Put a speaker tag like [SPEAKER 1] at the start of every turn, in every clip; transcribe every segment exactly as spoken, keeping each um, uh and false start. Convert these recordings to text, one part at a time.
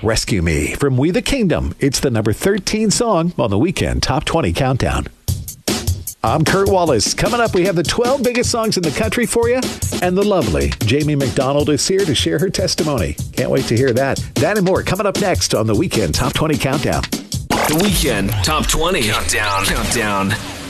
[SPEAKER 1] Rescue Me from We the Kingdom. It's the number thirteen song on the Weekend Top twenty Countdown. I'm Kurt Wallace. Coming up, we have the twelve biggest songs in the country for you. And the lovely Jamie McDonald is here to share her testimony. Can't wait to hear that. That and more coming up next on the Weekend Top twenty Countdown.
[SPEAKER 2] The Weekend Top twenty Countdown. Countdown.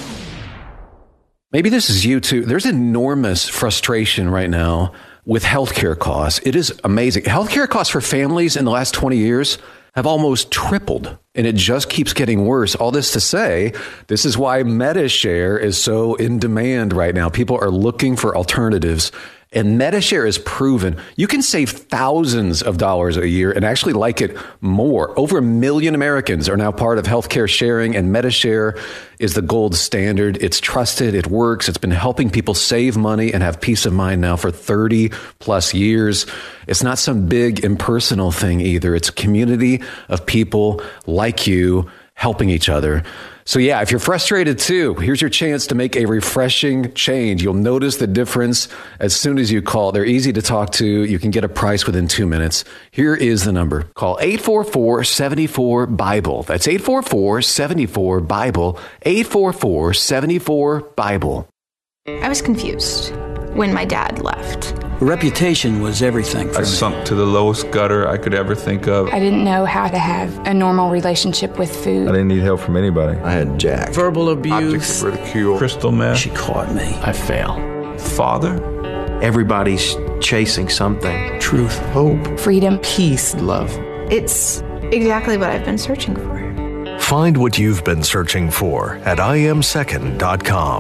[SPEAKER 3] Maybe this is you too. There's enormous frustration right now with healthcare costs. It is amazing. Healthcare costs for families in the last twenty years have almost tripled, and it just keeps getting worse. All this to say, this is why MediShare is so in demand right now. People are looking for alternatives, and MediShare is proven you can save thousands of dollars a year and actually like it more. Over a million Americans are now part of healthcare sharing, and MediShare is the gold standard. It's trusted. It works. It's been helping people save money and have peace of mind now for thirty plus years. It's not some big impersonal thing either. It's a community of people like you helping each other. So yeah, if you're frustrated too, here's your chance to make a refreshing change. You'll notice the difference as soon as you call. They're easy to talk to. You can get a price within two minutes. Here is the number. Call eight four four, seven four, BIBLE. That's eight four four, seven four, BIBLE. eight four four, seven four, BIBLE.
[SPEAKER 4] I was confused when my dad left.
[SPEAKER 5] Reputation was everything for
[SPEAKER 6] I
[SPEAKER 5] me.
[SPEAKER 6] sunk to the lowest gutter I could ever think of.
[SPEAKER 7] I didn't know how to have a normal relationship with food.
[SPEAKER 6] I didn't need help from anybody.
[SPEAKER 8] I had Jack.
[SPEAKER 5] Verbal abuse.
[SPEAKER 6] Objects of ridicule. Crystal meth.
[SPEAKER 5] She caught me.
[SPEAKER 8] I fail.
[SPEAKER 6] Father.
[SPEAKER 8] Everybody's chasing something.
[SPEAKER 5] Truth.
[SPEAKER 8] Hope.
[SPEAKER 7] Freedom.
[SPEAKER 8] Peace. Love.
[SPEAKER 4] It's exactly what I've been searching for.
[SPEAKER 9] Find what you've been searching for at I am second dot com.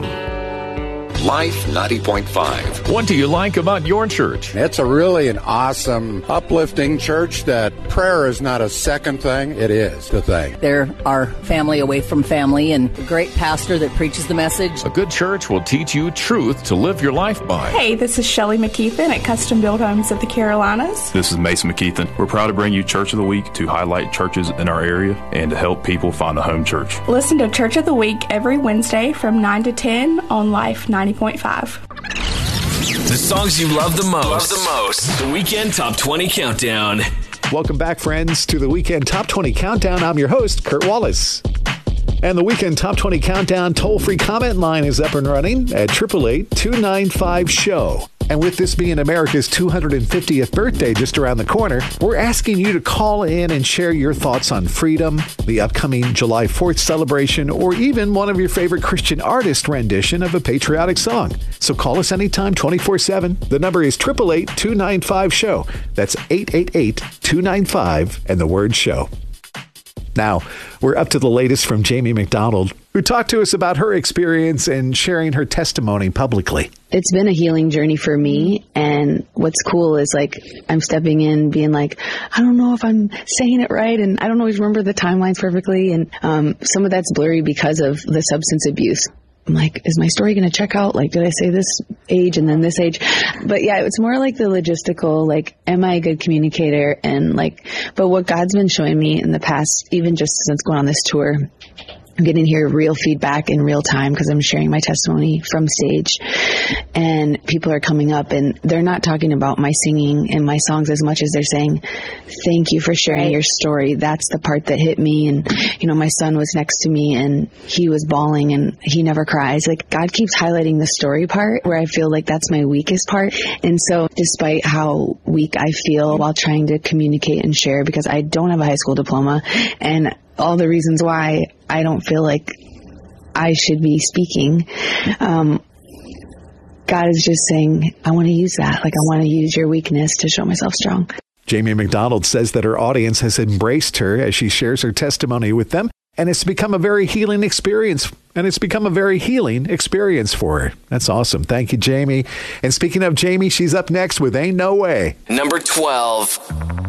[SPEAKER 10] Life ninety point five.
[SPEAKER 11] What do you like about your church?
[SPEAKER 12] It's a really an awesome, uplifting church that prayer is not a second thing, it is the thing.
[SPEAKER 13] They're our family away from family and a great pastor that preaches the message.
[SPEAKER 11] A good church will teach you truth to live your life by.
[SPEAKER 14] Hey, this is Shelley McKeithen at Custom Built Homes of the Carolinas.
[SPEAKER 15] This is Mason McKeithen. We're proud to bring you Church of the Week to highlight churches in our area and to help people find a home church.
[SPEAKER 14] Listen to Church of the Week every Wednesday from nine to ten on Life ninety point five.
[SPEAKER 2] The songs you love the most. Love the most. The Weekend Top twenty Countdown.
[SPEAKER 1] Welcome back, friends, to the Weekend Top twenty Countdown. I'm your host, Kurt Wallace. And the Weekend Top twenty Countdown toll-free comment line is up and running at eight eight eight, two nine five, S H O W. And with this being America's two hundred fiftieth birthday just around the corner, we're asking you to call in and share your thoughts on freedom, the upcoming July fourth celebration, or even one of your favorite Christian artist rendition of a patriotic song. So call us anytime, twenty-four seven. The number is eight eight eight, two nine five, S H O W. That's eight eight eight, two nine five and the word show. Now, we're up to the latest from Jamie McDonald, who talked to us about her experience and sharing her testimony publicly.
[SPEAKER 16] It's been a healing journey for me. And what's cool is like I'm stepping in being like, I don't know if I'm saying it right. And I don't always remember the timelines perfectly. And um, some of that's blurry because of the substance abuse. I'm like, is my story going to check out? Like, did I say this age and then this age? But yeah, it's more like the logistical, like, am I a good communicator? And like, but what God's been showing me in the past, even just since going on this tour, I'm getting to hear real feedback in real time because I'm sharing my testimony from stage, and people are coming up and they're not talking about my singing and my songs as much as they're saying, thank you for sharing your story. That's the part that hit me. And, you know, my son was next to me and he was bawling and he never cries. Like, God keeps highlighting the story part where I feel like that's my weakest part. And so despite how weak I feel while trying to communicate and share, because I don't have a high school diploma and all the reasons why I don't feel like I should be speaking, um, God is just saying, I want to use that. Like, I want to use your weakness to show myself strong.
[SPEAKER 1] Jamie McDonald says that her audience has embraced her as she shares her testimony with them, and it's become a very healing experience. And it's become a very healing experience for her. That's awesome. Thank you, Jamie. And speaking of Jamie, she's up next with Ain't No Way.
[SPEAKER 2] Number twelve.